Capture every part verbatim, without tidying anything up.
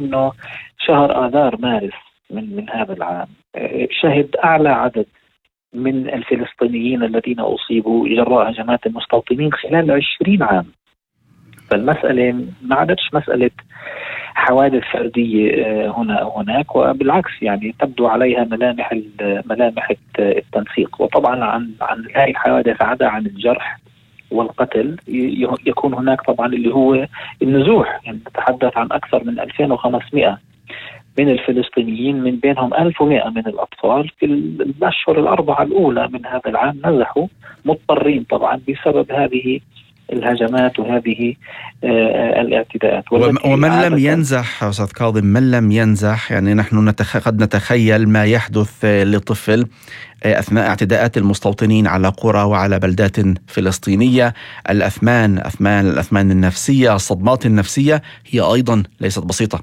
أنه شهر آذار مارس من من هذا العام شهد أعلى عدد من الفلسطينيين الذين أصيبوا جراء هجمات المستوطنين خلال عشرين عام. فالمسألة ما عادتش مسألة حوادث فردية هنا أو هناك، وبالعكس يعني تبدو عليها ملامح ملامح التنسيق. وطبعا عن عن هذه الحوادث عدا عن الجرح والقتل يكون هناك طبعا اللي هو النزوح. يعني نتحدث عن أكثر من ألفين وخمسمائة من الفلسطينيين، من بينهم ألف ومائة من الأطفال في الأشهر الأربعة الأولى من هذا العام نزحوا مضطرين طبعا بسبب هذه الهجمات وهذه آه الاعتداءات. ومن لم ينزح أستاذ كاظم، من لم ينزح يعني نحن نتخ... قد نتخيل ما يحدث لطفل أثناء اعتداءات المستوطنين على قرى وعلى بلدات فلسطينية. الأثمان أثمان الأثمان النفسية، الصدمات النفسية هي أيضا ليست بسيطة.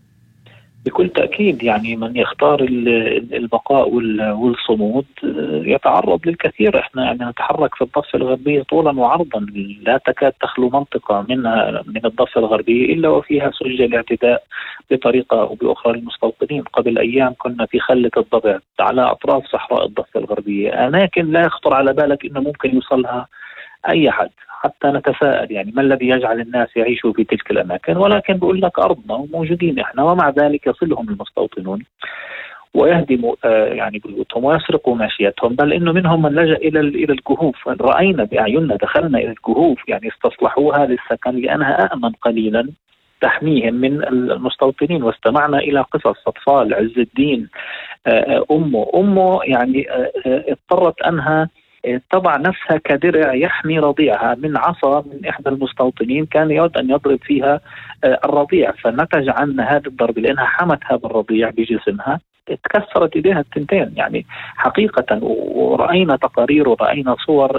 بكل تأكيد يعني من يختار البقاء والصمود يتعرض للكثير. احنا يعني نتحرك في الضفة الغربية طولا وعرضا، لا تكاد تخلو منطقة منها من الضفة الغربية إلا وفيها سجل اعتداء بطريقة أو بأخرى للمستوطنين. قبل أيام كنا في خلة الضبع على أطراف صحراء الضفة الغربية، أماكن لا يخطر على بالك إنه ممكن يوصلها أي حد. حتى نتساءل يعني ما الذي يجعل الناس يعيشوا في تلك الأماكن، ولكن بقول لك أرضنا وموجودين إحنا، ومع ذلك يصلهم المستوطنون ويهدموا آه يعني بيوتهم ويسرقوا ماشيتهم، بل إنه منهم من لجأ إلى إلى الكهوف. رأينا بأعيننا، دخلنا إلى الكهوف يعني استصلحوها للسكن لأنها أأمن قليلا تحميهم من المستوطنين. واستمعنا إلى قصص أطفال عز الدين آه أمه أمه يعني آه اضطرت أنها طبعا نفسها كدرع يحمي رضيعها من عصا من إحدى المستوطنين كان يود أن يضرب فيها الرضيع، فنتج عن هذا الضرب لأنها حمت هذا الرضيع بجسمها تكسرت إيديها التنتين يعني حقيقة. ورأينا تقارير ورأينا صور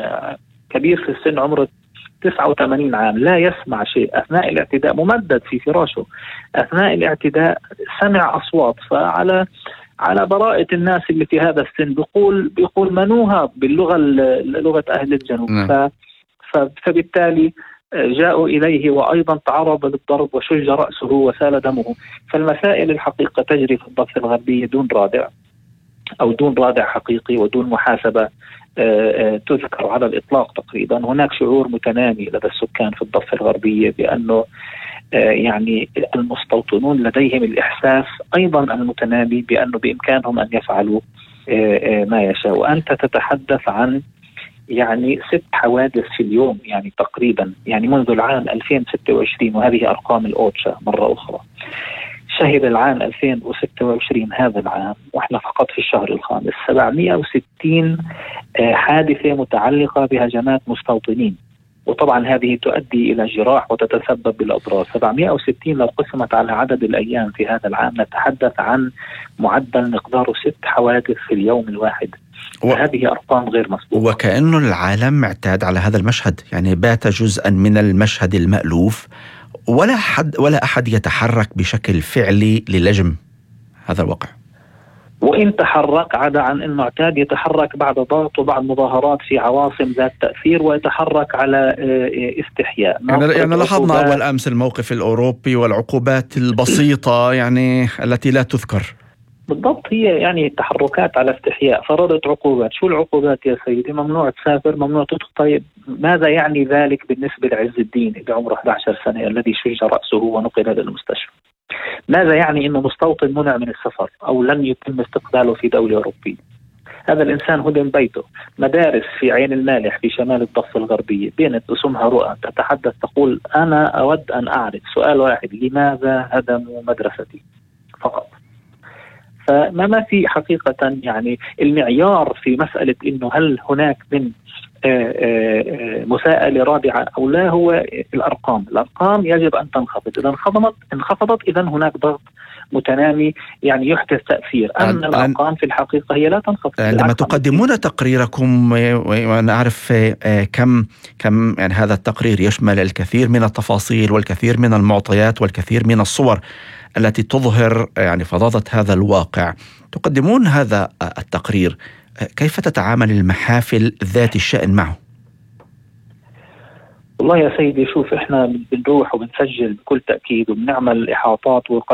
كبير في السن عمره تسعة وثمانين عام لا يسمع شيء أثناء الاعتداء، ممدد في فراشه أثناء الاعتداء سمع أصوات. فعلى على براءة الناس اللي في هذا السن بيقول بيقول منوها باللغة لغة أهل الجنوب. ف فبالتالي جاءوا إليه وأيضا تعرض للضرب وشج رأسه وسال دمه. فالمسائل الحقيقة تجري في الضفة الغربية دون رادع أو دون رادع حقيقي ودون محاسبة تذكر على الإطلاق تقريبا. هناك شعور متنامي لدى السكان في الضفة الغربية بأنه يعني المستوطنون لديهم الإحساس أيضا المتنامي بأنه بإمكانهم أن يفعلوا ما يشاء. وأنت تتحدث عن يعني ست حوادث في اليوم يعني تقريبا يعني منذ العام ألفين وستة وعشرين، وهذه أرقام الأوتشا مرة أخرى. شهد العام ألفين وستة وعشرين هذا العام وإحنا فقط في الشهر الخامس سبعمائة وستين حادثة متعلقة بهجمات مستوطنين، وطبعا هذه تؤدي إلى جراح وتتسبب بالأضرار. سبعمائة وستين لو قسمت على عدد الأيام في هذا العام نتحدث عن معدل مقداره ست حوادث في اليوم الواحد. و... هذه أرقام غير مسبوقة. وكأنه العالم اعتاد على هذا المشهد، يعني بات جزءا من المشهد المألوف، ولا حد ولا أحد يتحرك بشكل فعلي للجم هذا الواقع. وإن تحرك عدا عن أنه اعتاد يتحرك بعد ضغط وبعد مظاهرات في عواصم ذات تأثير ويتحرك على استحياء. يعني, يعني لاحظنا أول أمس الموقف الأوروبي والعقوبات البسيطة يعني التي لا تذكر. بالضبط، هي يعني تحركات على استحياء. فرضت عقوبات. شو العقوبات يا سيدي؟ ممنوع تسافر، ممنوع تدخل. طيب ماذا يعني ذلك بالنسبة لعز الدين اللي عمره أحد عشر سنة الذي شج رأسه ونقل للمستشفى؟ ماذا يعني أنه مستوطن منع من السفر أو لن يتم استقباله في دولة أوروبية؟ هذا الإنسان هدم بيته. مدارس في عين المالح في شمال الضفة الغربية بنت اسمها رؤى تتحدث تقول أنا أود أن أعرف سؤال واحد: لماذا هدموا مدرستي؟ فقط. فما ما في حقيقة يعني المعيار في مسألة إنه هل هناك من مساءلة رادعة أو لا هو الأرقام. الأرقام يجب أن تنخفض. إذا انخفضت انخفضت إذا هناك ضغط متنامي يعني يحدث تأثير. أما الأرقام في الحقيقة هي لا تنخفض. عندما تقدمون تقريركم وأنا أعرف كم كم يعني هذا التقرير يشمل الكثير من التفاصيل والكثير من المعطيات والكثير من الصور التي تظهر يعني فظاظة هذا الواقع. تقدمون هذا التقرير، كيف تتعامل المحافل ذات الشأن معه؟ والله يا سيدي شوف، احنا بنروح وبنسجل بكل تأكيد وبنعمل إحاطات